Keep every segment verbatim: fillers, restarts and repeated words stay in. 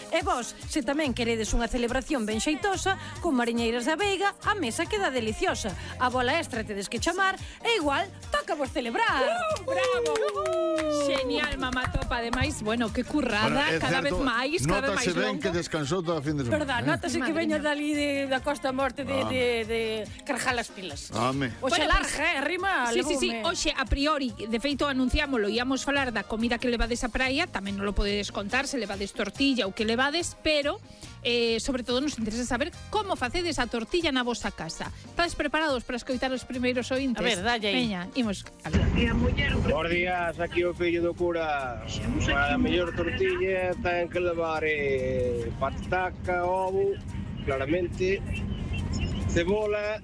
E vos, se tamén queredes unha celebración ben xeitosa, con mariñeiras da Veiga, a mesa queda deliciosa. A bola extra tedes que chamar e igual toca vos celebrar. Uh, bravo! Uh. Genial, mamá topa. Ademais, bueno, que currada, bueno, cada certo, vez máis, cada vez máis longa. Notase ben que descansou toda a fin de semana. Verdad, eh? Notase que veño dali de, da Costa Morte de, ah. de, de carjar as pilas. Home. Oxe, bueno, larga, eh, rima, sí, sí, sí, oxe, a priori, de feito anunciámoslo, íamos falar da comida que levades a praia, tamén non lo podedes contar, se levades tortilla ou que levades, pero eh, sobre todo nos interesa saber como facedes a tortilla na vosa casa. Estades preparados para escoitar os primeiros ointes? A ver, dalle aí. Veña, imos. Bos días, aquí o fillo do cura. A mellor tortilla ten que levar eh, pataca, ovo, claramente, cebola,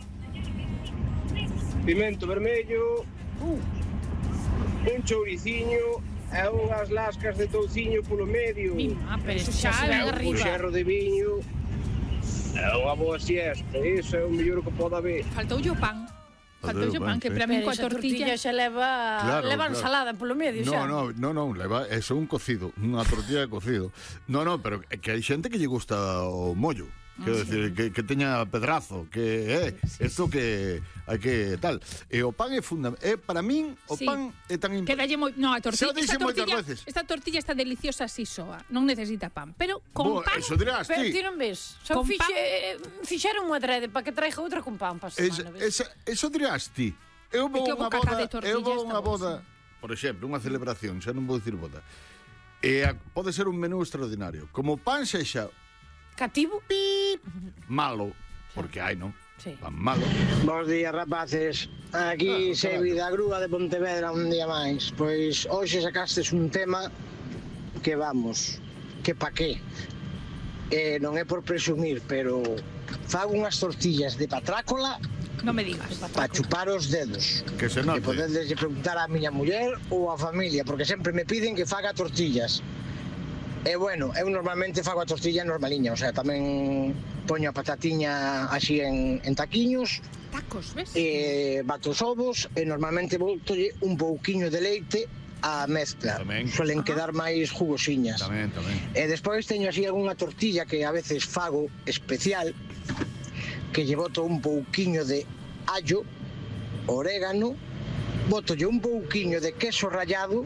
pimento vermello, uh. un chouriciño e unhas lascas de touciño polo medio. Ah, pero eso xa se ven arriba. Un xerro de viño e unha boa siesta. Iso é o mellor que pode haber. Faltou o pan. Faltou o pan, que para mí coa tortilla xa leva claro, leva claro. ensalada polo medio xa. No, no, no, no, leva eso un cocido, unha tortilla de cocido. No, no, pero é que hai xente que lle gusta o mollo. Quero ah, decir, sí. que, que teña pedrazo, que é, eh, sí, isto sí. que hai que tal. E o pan é fundamental. É, para min, o sí. pan é tan importante. Moi... No, a tortilla, esta tortilla, esta tortilla está deliciosa así soa, non necesita pan. Pero con Bo, pan... Eso dirás pero ti. ti non ves. Son fixe, pan... fixeron unha adrede para que traiga outra con pan para semana, ves? Eso dirás ti. Eu vou unha boda, eu vou unha boda, por exemplo, unha celebración, xa non vou dicir boda. E a, pode ser un menú extraordinario. Como pan sexa cativo, malo, porque hai, non? Sí. Pan malo. Bos días, rapaces. Aquí ah, Sevi da Grúa de Pontevedra un día máis. Pois hoxe sacastes un tema que vamos, que pa qué. Eh, non é por presumir, pero fago unhas tortillas de patrácola. Non me digas. Para chupar os dedos. Que se note. Que podedes preguntar á miña muller ou á familia, porque sempre me piden que faga tortillas. E bueno, eu normalmente fago a tortilla normaliña, o sea, tamén poño a patatiña así en, en taquiños. Tacos, ves? E bato os ovos e normalmente voltolle un pouquiño de leite á mezcla. Tamén. Suelen Ajá. quedar máis jugosiñas. Tamén, tamén. E despois teño así algunha tortilla que a veces fago especial, que lle boto un pouquiño de allo, orégano, botolle un pouquiño de queso rallado,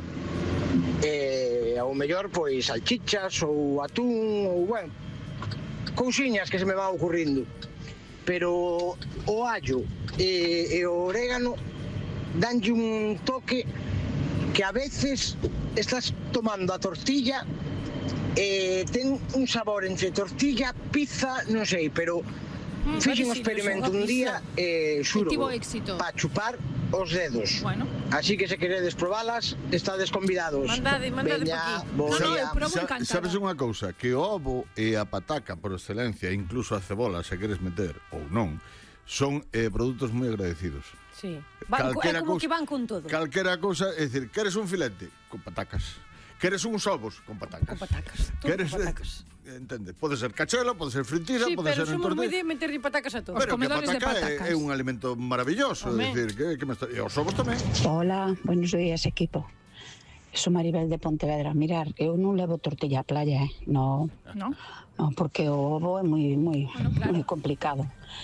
e ao mellor pois salchichas ou atún ou bueno, cousiñas que se me va ocurrindo. Pero o allo e, e o orégano danlle un toque que a veces estás tomando a tortilla e ten un sabor entre tortilla, pizza, non sei, pero mm, fixen un experimento un día e xuro, para chupar os dedos. Bueno. Así que se queredes probalas, estades convidados. Mandade, mandade Veña, por aquí. No, no, eu probo encantada. Sabes unha cousa, que o ovo e a pataca por excelencia, incluso a cebola, se queres meter ou non, son eh, produtos moi agradecidos. Sí. Van, é como cousa, que van con todo. Calquera cousa, é dicir, queres un filete con patacas. Queres uns ovos con patacas. Con patacas. Queres, con patacas. Entende? Pode ser cachelo, pode ser fritida, sí, pode ser en tortilla. Sí, pero somos moi de meterlle patacas a todos. Pero que a comedores pataca de é, é un alimento maravilloso. É dicir, que, que me está... E os ovos tamén. Hola, buenos días, equipo. Sou Maribel de Pontevedra. Mirar, eu non levo tortilla á playa, eh? No, no, no porque o ovo é moi moi bueno, claro. moi complicado.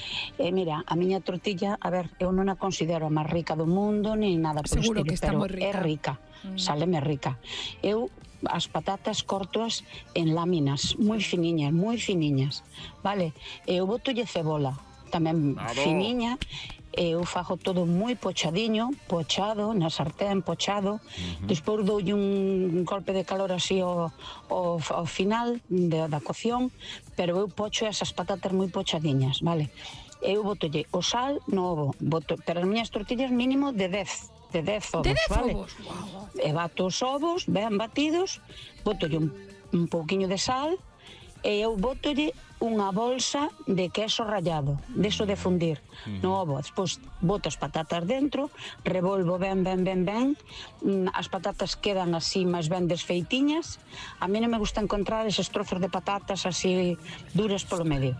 E mira, a miña tortilla, a ver, eu non a considero a máis rica do mundo ni nada por Seguro estilo, que está pero moi rica. é rica, mm. sáleme rica. Eu as patatas cortoas en láminas, moi finiñas, moi finiñas, vale? Eu botolle cebola, tamén Bravo. finiña. Eu fago todo moi pochadiño, pochado, na sartén, pochado. Uh-huh. Despois doulle un golpe de calor así ao, ao, ao final de, da cocción, pero eu pocho esas patatas moi pochadiñas, vale? Eu botolle o sal no ovo, boto, pero as miñas tortillas mínimo de dez, de dez ovos, de dez vale? Ovos? Wow. E bato os ovos, ben batidos, botolle un, un pouquiño de sal, e eu botolle unha bolsa de queso rallado, deso de fundir mm. no ovo. Despois boto as patatas dentro, revolvo ben, ben, ben, ben, as patatas quedan así máis ben desfeitiñas. A mí non me gusta encontrar eses trozos de patatas así duras polo medio.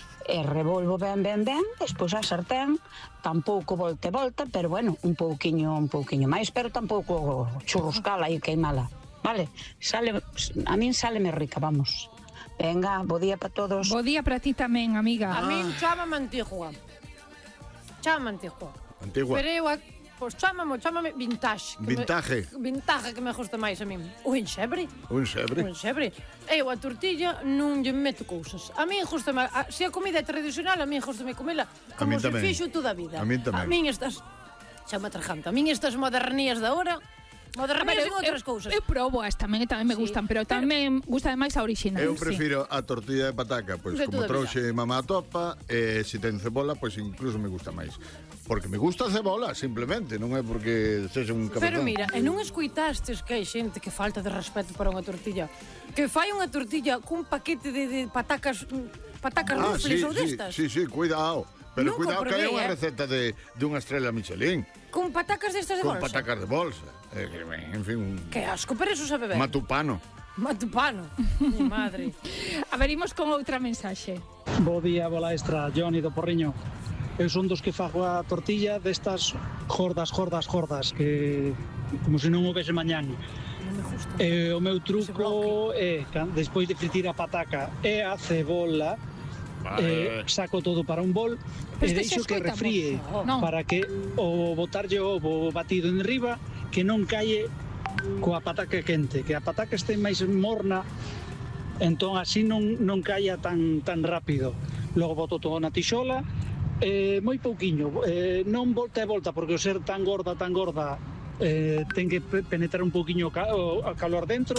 E revolvo ben, ben, ben, despois a sartén, tampouco volta e volta, pero bueno, un pouquiño, un pouquiño máis, pero tampouco churruscala e queimala, vale? Sale, a min sáleme rica, vamos. Venga, bo día para todos. Bo día para ti tamén, amiga. A min chámame Antigua. Chámame Antigua. Antigua. Pero eu, pois chámame, chámame Vintage. que me- Vintage. Vintage que me gusta máis a min. O enxebre. O enxebre. O enxebre. Eu a tortilla non lle meto cousas. A min gustame, a, se a comida é tradicional, a min gustame comela como min se tamén. fixo toda a vida. A min tamén. A min estas, chama trajanta, a min estas modernías da hora, A modernías ver, son outras cousas. Eu probo as tamén, e tamén me Sí, gustan, pero tamén gusta máis a original. Eu sí. prefiro a tortilla de pataca, pois De como toda a trouxe mamá a topa, e se ten cebola, pois incluso me gusta máis. Porque me gusta a cebola, simplemente, non é porque sexa un cabezón. Pero mira, e non escuitastes que hai xente que falta de respeto para unha tortilla, que fai unha tortilla cun paquete de, de patacas patacas Ah, rufles sí, ou sí, destas? sí, sí, cuidado. Pero Nunca cuidado que probei, hai unha eh. receta de, de unha estrela Michelin, Con patacas destas de con bolsa? patacas de bolsa. Eh, que, en fin, un Que asco, pero eso sabe ben. matupano. Matupano. Mi madre. A ver, imos con outra mensaxe. Bo día, bola extra, Johnny do Porriño. Eu son dos que fago a tortilla destas gordas, gordas, gordas, que como se non o vese mañán. Non me gusta. E o meu Ese truco é, can- despois de fritir a pataca e a cebola, eh, saco todo para un bol Pero e este deixo xa que escoitamos. refríe Oh. Non. para que o botarlle o ovo batido en riba que non calle coa pataca quente, que a pataca este máis morna, entón así non, non caia tan, tan rápido. Logo boto todo na tixola, eh, moi pouquiño, eh, non volta e volta, porque o ser tan gorda, tan gorda, eh, ten que pe- penetrar un pouquiño o, ca- o, o calor dentro,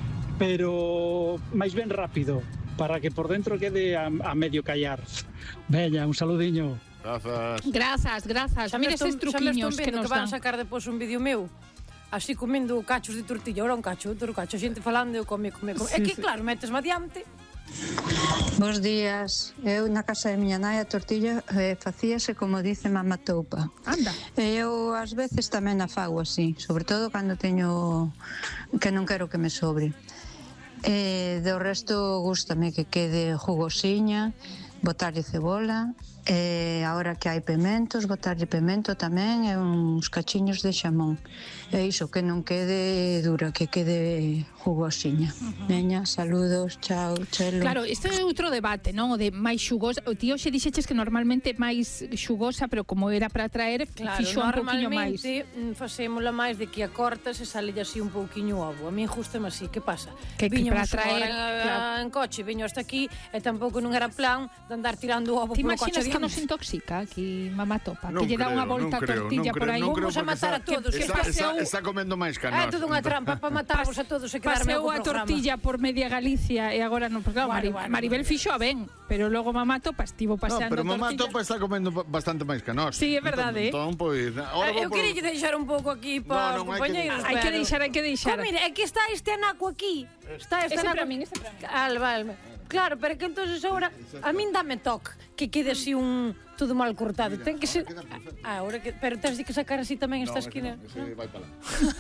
pero máis ben rápido, para que por dentro quede a, a medio callar. Veña, un saludiño. Grazas. Grazas, grazas. Xa me Mira estou- eses xa me truquiños estou que vendo nos que van dan. sacar depois un vídeo meu así comendo cachos de tortilla, ora un cacho, outro cacho, a xente falando, eu come, come, come. É que claro, metes adiante. Bos días. Eu na casa de miña nai a tortilla eh, facíase como dice mamá toupa. Anda. E eu ás veces tamén a fago así, sobre todo cando teño que non quero que me sobre. E do resto gústame que quede jugosiña, botarlle cebola, e agora que hai pementos, botarlle pemento tamén e uns cachiños de xamón. E iso, que non quede dura, que quede jugosiña. Veña, saludos, chao, chelo. Claro, este é outro debate, non? O de máis xugosa. O tío xe dixeches que normalmente máis xugosa, pero como era para traer, Claro, fixo un poquinho máis. normalmente mm, facémola máis de que a cortas e sale así un pouquiño o ovo. A mí gustame así, que pasa? Que- que Viñamos para traer, agora claro. en coche, viño hasta aquí e tampouco non era plan de andar tirando o ovo Ti polo coche imaginas que nos adiante. intoxica aquí mamá topa? Non que lle dá creo, unha non volta a creo, tortilla non por creo, aí. non creo Vamos a porque matar a está- todos, que Está, está, paseu- está comendo máis que É nós. todo unha trampa para matarvos a todos e quedarme Paseu co a programa. tortilla por media Galicia e agora non, porque claro, Bueno, Mari, bueno, Maribel bueno. fixo a ben, pero logo mamá topa estivo No, paseando pero a mamá tortilla. topa está comendo ba- bastante máis que nós. Sí, é verdade, Entón, pois, ahora Eh, vou eu por- queria deixar un pouco aquí para No, os non, hai que- compañeiros. Hai que pero- deixar, hai que deixar. Oh, mira, é que está este anaco aquí. Está este Ese anaco. para min, ese para min. Al, vale. Claro, pero que entonces ahora a min dame toque que quede así un todo mal cortado. Ten que ser Ah, ahora que pero tens de que sacar así tamén esta No, ese esquina. non, ese vai para lá.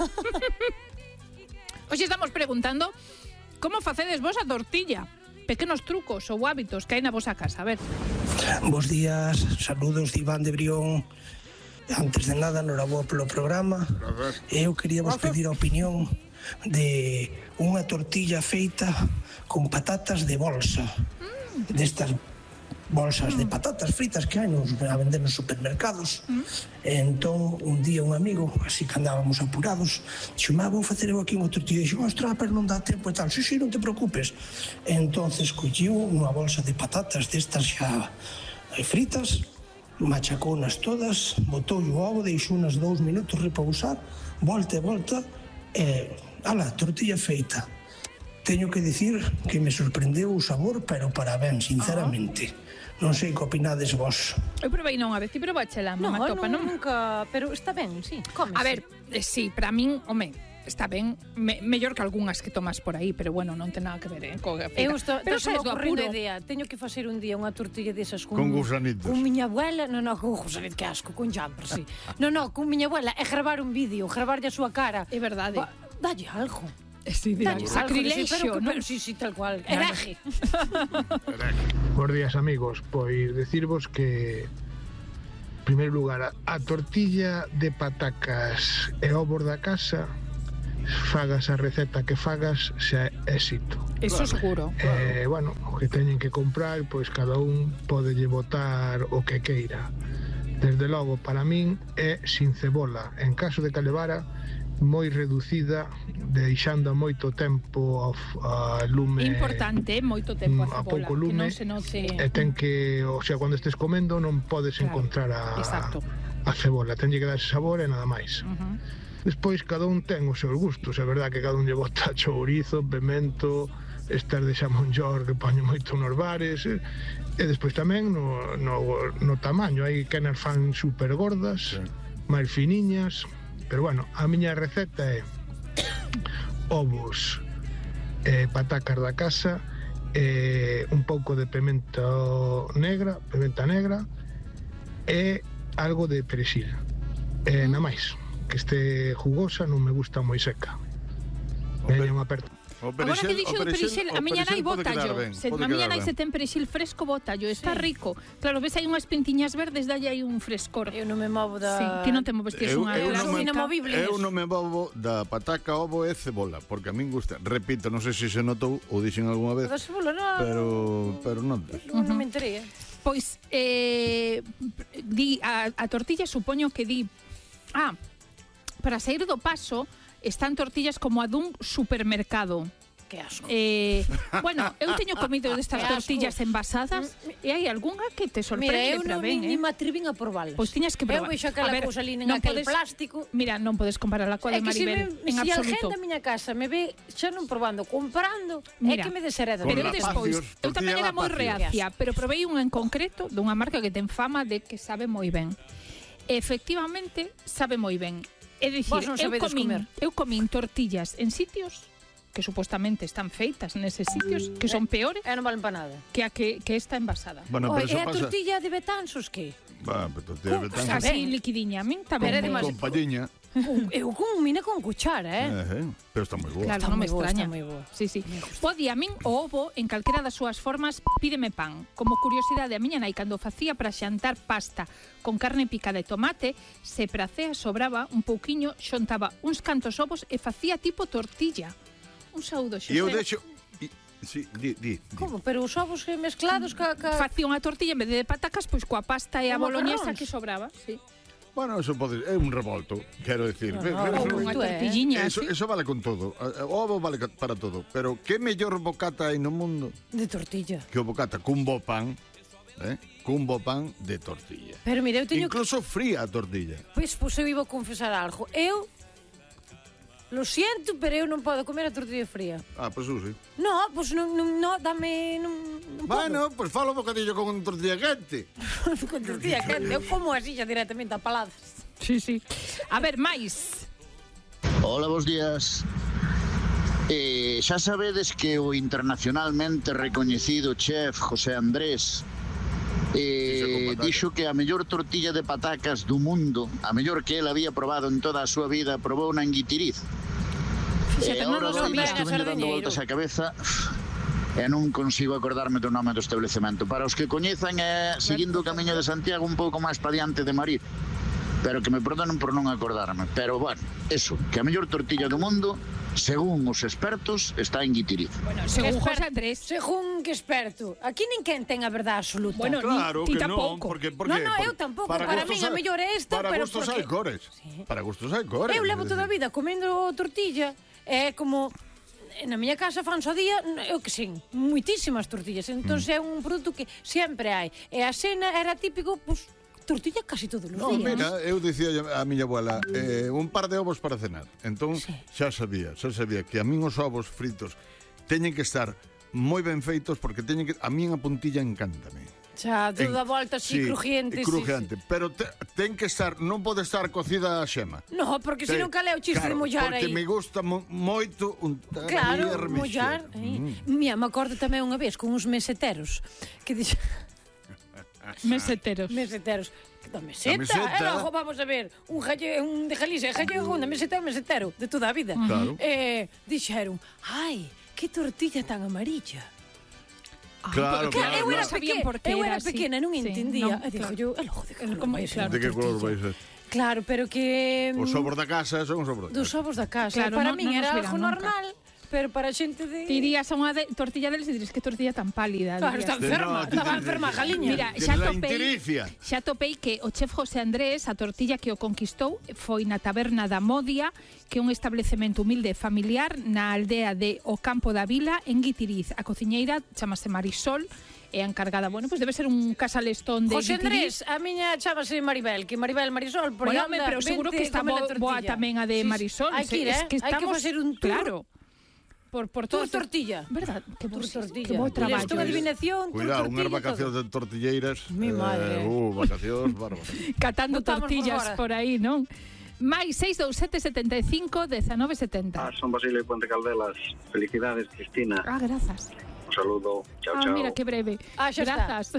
Hoxe estamos preguntando como facedes vos a tortilla. Pequenos trucos ou hábitos que hai na vosa casa. A ver. Bos días, saludos de Iván de Brión. Antes de nada, noraboa polo programa. Grazas. Eu quería vos pedir a opinión de unha tortilla feita con patatas de bolsa. Destas bolsas de patatas fritas que hai nos, a vender nos supermercados. E entón, un día un amigo, así que andábamos apurados, dixo, má, vou facer eu aquí unha tortilla. Dixo, ostras, pero non dá tempo e tal. Sí, sí, non te preocupes. E entonces colliu unha bolsa de patatas destas xa eh, fritas, machacounas todas, botou o ovo, deixou unos dous minutos repousar, volta e volta, e, ala, tortilla feita. Teño que dicir que me sorprendeu o sabor, pero para ben, sinceramente. Non sei que opinades vos. Eu provei non a vez, ti probaxela, No, mamá topa, non? nunca, pero está ben, sí. Come. A ver, eh, sí, para min, home, está ben, me, mellor que algunhas que tomas por aí, pero bueno, non ten nada que ver, eh, coa feita. Eu estou, pero pero sabes do ocurrindo a apuro. idea. Teño que facer un día unha tortilla desas con Con gusanitos. Con miña abuela, non, non, con gusanit, que asco, con jumper, sí. Non, non, con miña abuela e gravar un vídeo, gravarlle a súa cara. É verdade. Va, dalle algo. Sí, dirán, Dalle algo, sacrilexio, sí, pero, non? pero, sí, sí, tal cual. Hereje. Bos días, amigos. Pois decirvos que en primeiro lugar, a, a tortilla de patacas e ovos da casa fagas a receta que fagas xa é éxito. Eso seguro. Eh, bueno, o que teñen que comprar, pois cada un pode lle botar o que queira. Desde logo, para min é sin cebola. En caso de que levara, moi reducida, deixando moito tempo a, a lume. Importante, moito tempo a a cebola, pouco lume, que non se note. E ten que, o sea, cando estés comendo non podes Claro, encontrar a, exacto. a cebola, tenlle que darse sabor e nada máis. Uh-huh. Despois cada un ten os seus gustos, é verdad que cada un lle bota chourizo, pimento, estas de xamón york que poñen moito nos bares, e, e despois tamén no, no, no tamaño, hai quenas fan super gordas, sí, máis finiñas, pero bueno, a miña receta é ovos, eh, patacas da casa, eh, un pouco de pimenta negra, pimenta negra e algo de perexil. E nada máis, que este jugosa, non me gusta moi seca. Veña unha aperta. Agora que dixo do perexil, a miña nai botallo. Se, a miña nai se ten perexil fresco, botallo. Está sí, rico. Claro, ves aí unhas pintiñas verdes, dalle aí un frescor. Eu non me movo da... Sí, ti non te moves, ti é unha... Eu, eu, non me, inamovible. Eu non me movo da pataca, ovo e cebola, porque a min gusta. Repito, non sei se se notou ou dixen algunha vez. Da cebola, non. Pero, pero non. Non, non me enterei. Pois, eh, di, a, a tortilla supoño que di... Ah, para sair do paso... Están tortillas como a dun supermercado. Que asco. Eh, bueno, eu teño comido destas tortillas envasadas e hai algunha que te sorprende. Mira, eu non ben, ni eh? me atrevín a probalas. Pois tiñas que probar. Eu vexo aquela cousa ali en aquel plástico. Mira, non podes comparar a coa de Maribel, me, en si absoluto. Si a gente da miña casa me ve xa non probando, comprando, mira, é que me desheredo. Pero despois, eu tamén era moi reacia, pero probei unha en concreto dunha marca que ten fama de que sabe moi ben. Efectivamente, sabe moi ben. É dicir, eu comín, eu comín tortillas en sitios que supuestamente están feitas neses sitios que son peores e non valen para nada que a que, que está envasada. Bueno, o, e a pasa... tortilla de Betanzos que? Va, pero tortilla de Betanzos. Así liquidiña, a min tamén. Con palliña. Eu con mina con cuchara, eh? eh, eh pero está moi boa. Claro, está non me boa, extraña. Está moi boa. Sí, sí. Pode a min o ovo en calquera das súas formas pídeme pan. Como curiosidade, a miña nai cando facía para xantar pasta con carne picada e tomate, se pracea sobraba un pouquiño, xontaba uns cantos ovos e facía tipo tortilla. Un saúdo, Xosé. E eu deixo... Sí, di, di, di. Como? Pero os ovos mezclados ca, ca... Facía unha tortilla en vez de patacas, pois coa pasta e a boloñesa que sobraba, sí. Bueno, eso pode, é un revolto, quero decir. No, no, eso, unha tortilliña, eso, ¿sí? Eso vale con todo. O ovo vale para todo. Pero que mellor bocata hai no mundo? De tortilla. Que o bocata cun bo pan, eh? Cun bo pan de tortilla. Pero mira, eu teño... Incluso fría a tortilla. Pois, pois eu iba a confesar algo. Eu... Lo siento, pero eu non podo comer a tortilla fría. Ah, pois pues, sí. No, pois pues non, non, no, dame... Non, non bueno, pois pues falo un bocadillo con tortilla quente. Con tortilla quente, eu como así xa directamente a paladas. Sí, sí. A ver, máis. Hola, bons días. Eh, xa sabedes que o internacionalmente recoñecido chef José Andrés eh, dixo que a mellor tortilla de patacas do mundo, a mellor que el había probado en toda a súa vida, probou na en Guitiriz. E agora doi isto venlle dando voltas á cabeza e non consigo acordarme do nome do establecemento. Para os que coñezan é seguindo o camiño de Santiago un pouco máis pa diante de Marí, pero que me perdonen por non acordarme. Pero bueno, eso, que a mellor tortilla do mundo, según os expertos, está en Guitiriz. Bueno, según José Andrés. Según que experto. Aquí ninguén ten a verdade absoluta. Bueno, claro ni, que non, porque, porque, no, no, eu tampouco. Para, para mí a mellor é esta, para pero gustos porque... hai cores. Sí. Para gustos hai cores. Eu levo toda a vida comendo tortilla, é como... Na miña casa fan só día, eu que sei, muitísimas tortillas. Entón mm. é un produto que sempre hai. E a cena era típico, pues, tortilla casi todos os no, días. Mira, eu dicía a miña abuela, eh, un par de ovos para cenar. Entón, sí. xa sabía, xa sabía que a min os ovos fritos teñen que estar moi ben feitos porque teñen que... A min a puntilla encántame. Xa, toda a volta así, sí, crujiente. crujiente, sí, sí. pero te, ten que estar, non pode estar cocida a xema. No, porque se non calé o chiste claro, de mollar aí. Porque me gusta mo, moito un claro, mollar. Mm. Mira, me acordo tamén unha vez con uns meseteros que dixo... meseteros. Meseteros. Da meseta, meseta. Era, ojo, vamos a ver, un, jalle, un de Galicia, gallego, unha meseta, un mesetero, de toda a vida. Claro. Eh, dixeron, ai, que tortilla tan amarilla. Claro, claro, claro, eu era claro. pequena, eu era pequena, non entendía. Sí, no, e dixo, eu, el ojo, de que color vai ser? De que color vai ser? Claro, pero que... Os ovos da casa son os ovos da casa. Dos ovos da casa. Claro, Para non- min non era nos algo verán nunca. normal, pero para a xente de... Ti irías a unha de, tortilla deles e dirías que tortilla tan pálida. Claro, dirías. está enferma, No, ti estaba te- enferma, jaliña. Mira, Que xa la topei, intericia. xa topei que o chef José Andrés, a tortilla que o conquistou foi na taberna da Modia, que é un establecemento humilde e familiar na aldea de O Campo da Vila, en Guitiriz. A cociñeira chamase Marisol, e a encargada, bueno, pues debe ser un casalestón de José Guitiriz. Andrés, a miña chamase Maribel, que Maribel Marisol, por aí Bueno, home, anda, pero seguro vente, que está come la bo- boa tortilla. tamén a de Sí, sí. Marisol. Hai que ir, Es eh? que Hai que estamos- facer un tour. Claro. Por, por Tour todas- tortilla. Verdad, que bo, Tour tortilla. que bo traballo. Listos, adivinación, tour Cuidado, tortilla, unhas vacacións todo. de tortilleiras. Mi madre. Eh, uh, vacacións bárbaras. Catando Botamos por tortillas fora. por aí, non? Mais seis dous sete sete cinco dezenove setenta. Ah, son Basilio de Puente Caldelas. Felicidades, Cristina. Ah, grazas. Un saludo. Chao, Ah, chao. mira, que breve. Ah, xa está. Grazas.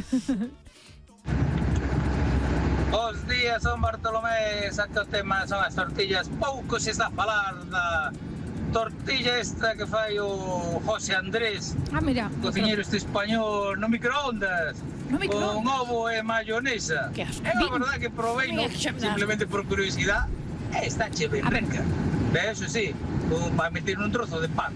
Bos días, son Bartolomé. Exacto tema son as tortillas. Pouco se está a falar da tortilla esta que fai o José Andrés, Ah, mira. cociñeiro este español, no microondas, No microondas. con ovo e mayonesa. Que asco. É a verdade que provei no, Mira, que xa me dá simplemente por curiosidade. E está che ben A ver. rica. De eso sí, como para meter un trozo de pan.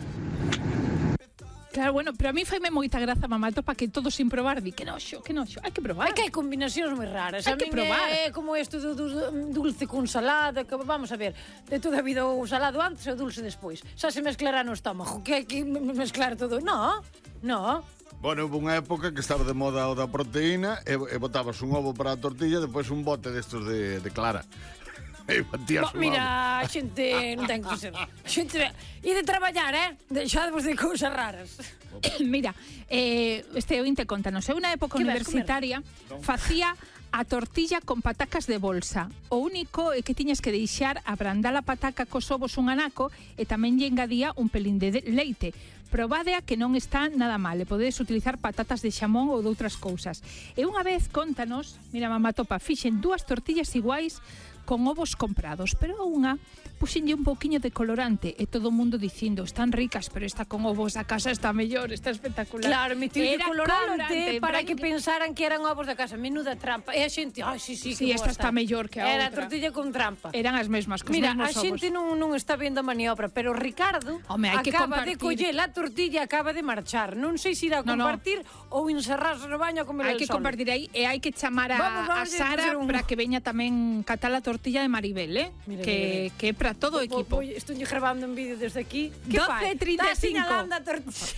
Claro, bueno, pero a mí faime moita graza, mamá, para que todo sin probar, di que noxo, que noxo, hai que probar. Hai que hai combinacións moi raras. Hai A que min probar. É como isto do, do dulce con salada, que vamos a ver, de toda a vida o salado antes e o dulce despois. Xa se mezclará no estómago, que hai que me- mezclar todo. No, no. Bueno, houve unha época que estaba de moda o da proteína e, e botabas un ovo para a tortilla e depois un bote destos de, de clara. E batías Bo, un ovo. mira, a xente non ten que ser. A xente e de traballar, eh? Deixadvos de cousas raras. Mira, eh, este ointe contanos, eu na época Que vas universitaria facía a tortilla con patacas de bolsa. O único é que tiñas que deixar abrandar a pataca cos ovos un anaco e tamén lle engadía un pelín de de- leite. Probádea que non está nada mal, e podedes utilizar patatas de xamón ou de outras cousas. E unha vez, contanos, mira, mamá topa, fixen dúas tortillas iguais con ovos comprados, pero a unha puxenlle un pouquiño de colorante e todo o mundo dicindo, están ricas, pero esta con ovos da casa está mellor, está espectacular. Claro, metillle Era colorante, para en que plan pensaran que eran ovos da casa. Menuda trampa. E a xente, ai, sí, sí, Sí, que esta boa está mellor que a Era outra. tortilla con trampa. Eran as mesmas, cos Mira, mesmos a xente ovos. non, non está vendo a maniobra, pero Ricardo Home, hai que acaba de compartir. coller a tortilla e acaba de marchar. Non sei se irá a No, no. compartir ou encerrarse no baño a comer Hai el que sol. compartir aí e hai que chamar a, Vamos, vamos, a a Sara facer un- para que veña tamén catar a tortilla de Maribel, eh? Mira, que, mira. que é para todo o equipo. Estou grabando un vídeo desde aquí. Que doce fai? e trinta e Está cinco. sinalando a tortilla.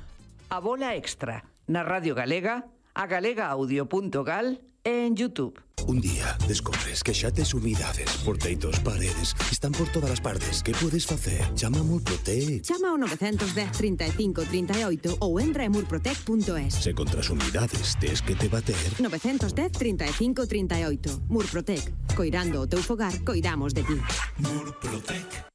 A bola extra na Radio Galega, a galegaudio punto gal e en YouTube. Un día descobres que xa tes umidades, porteitos, paredes, están por todas as partes. Que podes facer? Chama a Murprotec. Chama ao nove un cero, trinta e cinco, trinta e oito ou entra en murprotec punto es. Se contra as umidades tes que te bater. nove un cero, trinta e cinco, trinta e oito. Murprotec. Coirando o teu fogar, coidamos de ti. Murprotec.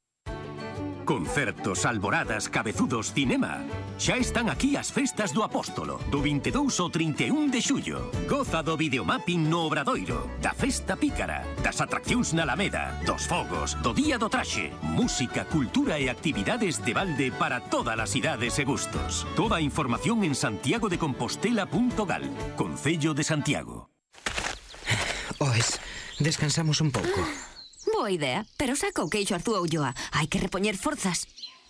Concertos, alboradas, cabezudos, cinema. Xa están aquí as festas do Apóstolo, do vinte e dous ao trinta e un de xullo. Goza do videomapping no Obradoiro, da festa pícara, das atraccións na Alameda, dos fogos, do Día do Traxe, música, cultura e actividades de balde para todas as idades e gustos. Toda a información en santiago de compostela punto gal, Concello de Santiago. Oes, descansamos un pouco. Boa idea, pero saca o queixo Arzúa Ulloa. Hai que repoñer forzas.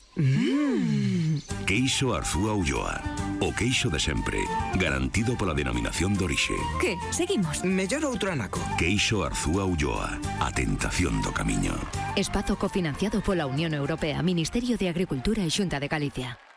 Mm. Queixo Arzúa Ulloa. O queixo de sempre, garantido pola denominación de orixe. Que? Seguimos. Mellor outro anaco. Queixo Arzúa Ulloa. A tentación do camiño. Espazo cofinanciado pola Unión Europea, Ministerio de Agricultura e Xunta de Galicia.